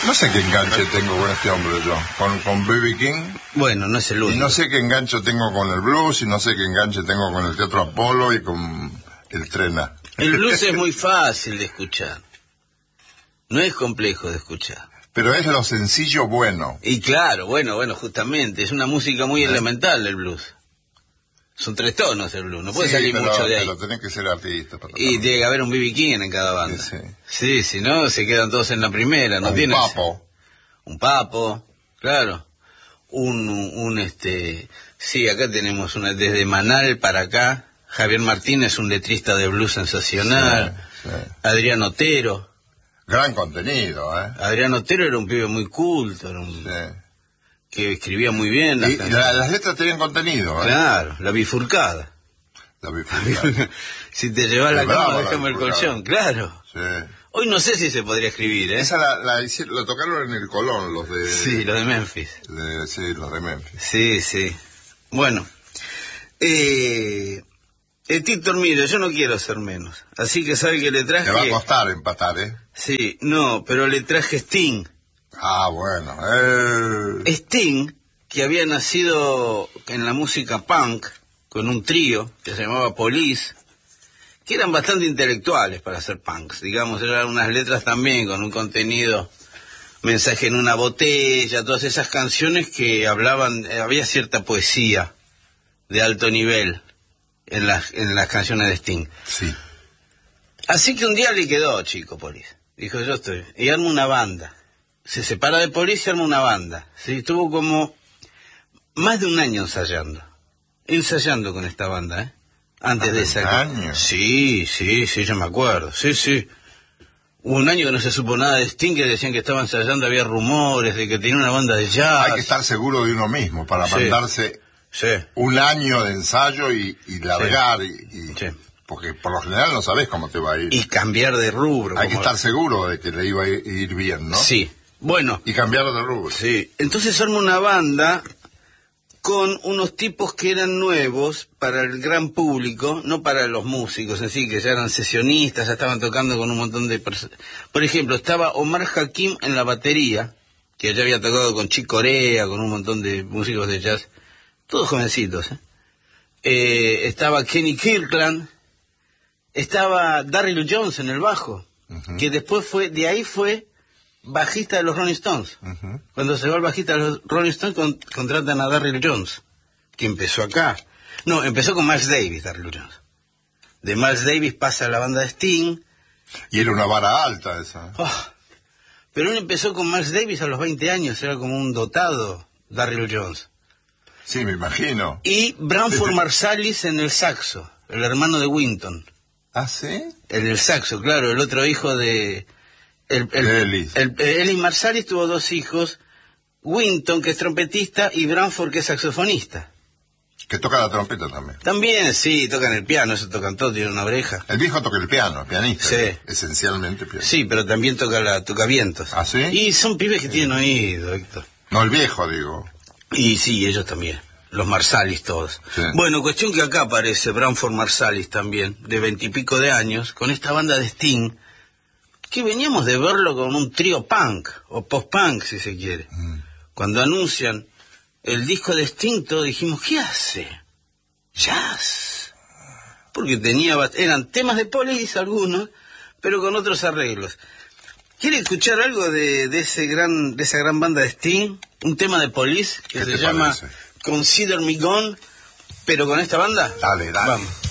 No sé qué enganche tengo con este hombre yo, con B.B. King. Bueno, no es el único. Y no sé qué enganche tengo con el blues, y no sé qué enganche tengo con el Teatro Apolo y con el Trena. El blues es muy fácil de escuchar. No es complejo de escuchar. Pero es lo sencillo bueno. Y claro, bueno, justamente, es una música muy elemental del blues. Son 3 tonos el blues, no puede salir mucho de ahí. Pero tenés que ser artista. Y tiene que haber un B.B. King en cada banda. Sí, si no, se quedan todos en la primera. No tienes un papo, claro. Sí, acá tenemos una, desde Manal para acá. Javier Martínez, un letrista de blues sensacional. Sí. Adrián Otero. Gran contenido, ¿eh? Adrián Otero era un pibe muy culto, que escribía muy bien. Y las letras tenían contenido, ¿eh? Claro, la bifurcada. La bifurcada. Si te llevas la cama, déjame el colchón, claro. Sí. Hoy no sé si se podría escribir, ¿eh? Esa la tocaron en el Colón, los de... Sí, los de Memphis. Sí, los de Memphis. Sí. Bueno, Tito, mire, yo no quiero hacer menos. Así que sabe que le traje... Te va a costar empatar, ¿eh? Sí, no, pero le traje Sting. Ah, bueno. Sting, que había nacido en la música punk, con un trío que se llamaba Police, que eran bastante intelectuales para hacer punks, digamos, eran unas letras también con un contenido, mensaje en una botella, todas esas canciones que hablaban, había cierta poesía de alto nivel en las canciones de Sting. Sí. Así que un día le quedó, chico, Police. Dijo, yo estoy, y arma una banda. Se separa de Police y arma una banda. ¿Sí? Estuvo como más de un año ensayando con esta banda, ¿eh? Antes de esa... ¿Un año? Sí, yo me acuerdo, sí. Hubo un año que no se supo nada de Sting, que decían que estaba ensayando, había rumores de que tenía una banda de jazz. Hay que estar seguro de uno mismo para mandarse un año de ensayo y largar, porque por lo general no sabés cómo te va a ir. Y cambiar de rubro. Hay que estar seguro de que le iba a ir bien, ¿no? Sí, bueno. Y cambiar de rubro. Sí, entonces arma una banda con unos tipos que eran nuevos para el gran público, no para los músicos en sí, que ya eran sesionistas, ya estaban tocando con un montón de personas. Por ejemplo, estaba Omar Hakim en la batería, que ya había tocado con Chick Corea, con un montón de músicos de jazz, todos jovencitos, estaba Kenny Kirkland, estaba Darryl Jones en el bajo, que después fue bajista de los Rolling Stones. Cuando se va el bajista de los Rolling Stones, contratan a Darryl Jones, que empezó acá. No, empezó con Miles Davis, Darryl Jones. De Miles Davis pasa a la banda de Sting. Y era una vara alta esa. Pero él empezó con Miles Davis a los 20 años, era como un dotado, Darryl Jones. Sí, me imagino. Y Branford Marsalis en el saxo, el hermano de Wynton. ¿Ah, sí? En el saxo, claro, el otro hijo de... Ellis Marsalis tuvo 2 hijos, Wynton, que es trompetista, y Branford, que es saxofonista. Que toca la trompeta también. También, sí, tocan el piano, eso tocan todo, tiene una oreja. El viejo toca el piano, pianista. Sí. Esencialmente pianista. Sí, pero también toca vientos. ¿Ah, sí? Y son pibes que tienen oído, Héctor. No, el viejo, digo. Y sí, ellos también. Los Marsalis todos. Sí. Bueno, cuestión que acá aparece Branford Marsalis también, de 20 y pico de años, con esta banda de Sting, que veníamos de verlo con un trío punk, o post-punk si se quiere. Cuando anuncian el disco de Sting, todos dijimos, ¿qué hace? Jazz. Porque eran temas de Police algunos, pero con otros arreglos. ¿Quiere escuchar algo de esa gran banda de Sting? Un tema de Police que se llama Consider Me Gone, pero con esta banda. Dale. Vamos.